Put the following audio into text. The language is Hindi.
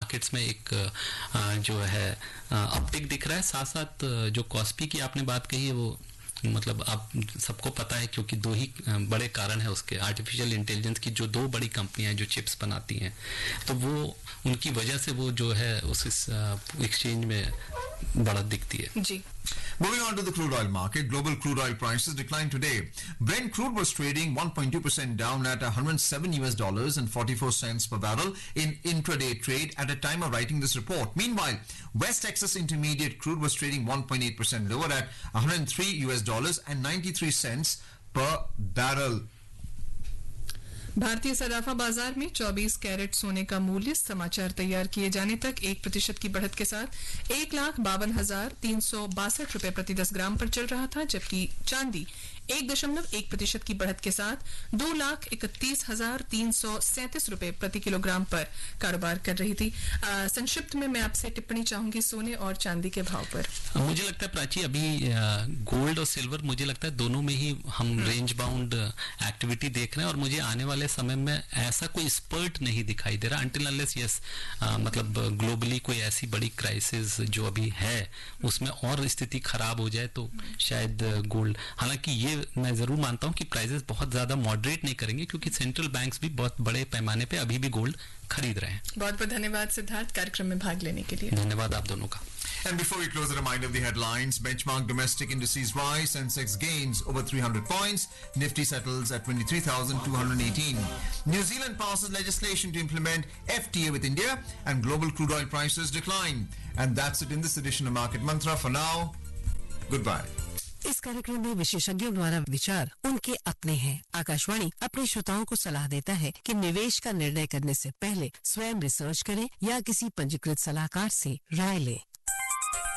मार्केट्स में एक जो है अपटिक दिख रहा है। साथ साथ जो कॉस्पी की आपने बात कही है वो मतलब आप सबको पता है, क्योंकि दो ही बड़े कारण है उसके। आर्टिफिशियल इंटेलिजेंस की जो दो बड़ी कंपनियां जो चिप्स बनाती हैं, तो वो उनकी वजह से वो जो है उस एक्सचेंज में बढ़त दिखती है जी। Moving on to the crude oil market, global crude oil prices declined today. Brent crude was trading 1.2% down at $107 and 44 cents per barrel in intraday trade at a time of writing this report. Meanwhile, West Texas Intermediate crude was trading 1.8% lower at $103 and 93 cents per barrel. भारतीय सराफा बाजार में 24 कैरेट सोने का मूल्य समाचार तैयार किए जाने तक 1% की बढ़त के साथ 1,52,362 रुपए प्रति 10 ग्राम पर चल रहा था, जबकि चांदी 1.1% की बढ़त के साथ 2,31,337 रुपए प्रति किलोग्राम पर कारोबार कर रही थी। संक्षिप्त में मैं आपसे टिप्पणी चाहूंगी सोने और चांदी के भाव पर। मुझे लगता है प्राची, अभी गोल्ड और सिल्वर मुझे लगता है दोनों में ही हम रेंज बाउंड एक्टिविटी देख रहे हैं, और मुझे आने वाले समय में ऐसा कोई स्पर्ट नहीं दिखाई दे रहा अनटिल अनलेस यस मतलब ग्लोबली कोई ऐसी बड़ी क्राइसिस जो अभी है उसमें और स्थिति खराब हो जाए तो शायद गोल्ड, हालांकि ये मैं जरूर मानता हूं कि प्राइसेस बहुत ज्यादा मॉडरेट नहीं करेंगे, क्योंकि सेंट्रल बैंक्स भी बहुत बड़े पैमाने पे अभी भी गोल्ड खरीद रहे हैं। बहुत बहुत धन्यवाद सिद्धार्थ कार्यक्रम में भाग लेने के लिए। धन्यवाद आप दोनों का। And before we close, a reminder of the headlines. Benchmark domestic indices rise, Sensex gains over 300 points. Nifty settles at 23,218. New Zealand passes legislation to implement FTA with India, and global crude oil prices decline. And that's it in this edition of Market Mantra. For now, goodbye. इस कार्यक्रम में विशेषज्ञों द्वारा विचार उनके अपने हैं। आकाशवाणी अपने श्रोताओं को सलाह देता है कि निवेश का निर्णय करने से पहले स्वयं रिसर्च करें या किसी पंजीकृत सलाहकार से राय लें।